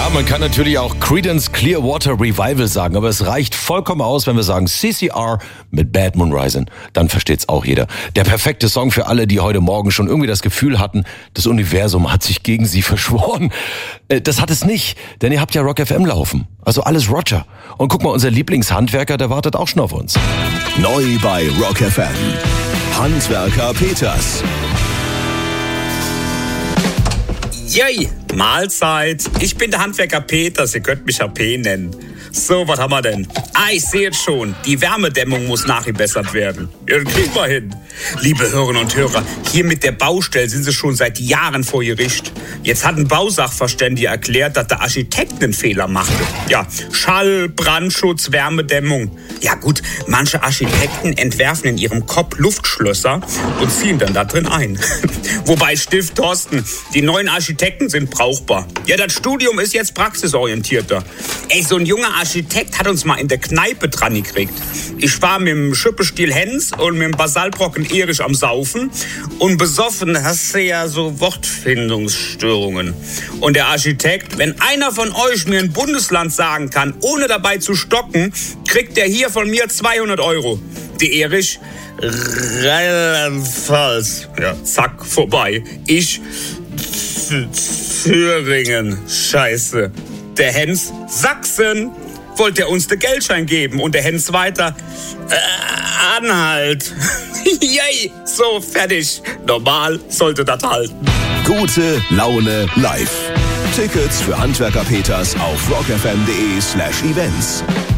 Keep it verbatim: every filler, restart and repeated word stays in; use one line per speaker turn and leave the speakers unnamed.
man kann natürlich auch Creedence Clearwater Revival sagen, aber es reicht vollkommen aus, wenn wir sagen C C R mit Bad Moon Rising. Dann versteht's auch jeder. Der perfekte Song für alle, die heute Morgen schon irgendwie das Gefühl hatten, das Universum hat sich gegen sie verschworen. Das hat es nicht, denn ihr habt ja Rock F M laufen. Also alles Roger. Und guck mal, unser Lieblingshandwerker, der wartet auch schon auf uns.
Neu bei Rock F M. Handwerker Peters.
Yay, Mahlzeit. Ich bin der Handwerker Peters, ihr könnt mich H P nennen. So, was haben wir denn? Ah, ich sehe jetzt schon, die Wärmedämmung muss nachgebessert werden. Ja, das kriegen wir hin. Liebe Hörerinnen und Hörer, hier mit der Baustelle sind sie schon seit Jahren vor Gericht. Jetzt hat ein Bausachverständiger erklärt, dass der Architekt einen Fehler machte. Ja, Schall, Brandschutz, Wärmedämmung. Ja gut, manche Architekten entwerfen in ihrem Kopf Luftschlösser und ziehen dann da drin ein. Wobei, Stift Thorsten, die neuen Architekten sind brauchbar. Ja, das Studium ist jetzt praxisorientierter. Ey, so ein junger Architekt hat uns mal in der Kneipe dran gekriegt. Ich war mit dem Schüppestiel Hens und mit dem Basaltbrocken Erich am Saufen und besoffen hast du ja so Wortfindungsstörungen. Und der Architekt, wenn einer von euch mir ein Bundesland sagen kann, ohne dabei zu stocken, kriegt der hier von mir zweihundert Euro. Die Erich, Rheinland-Pfalz. Ja, zack, vorbei. Ich, Thüringen. Scheiße. Der Hens, Sachsen. Wollte er uns den Geldschein geben und der Hens weiter, äh, Anhalt. Yay, so, fertig. Normal sollte das halten.
Gute Laune live. Tickets für Handwerker Peters auf rockfm.de slash events.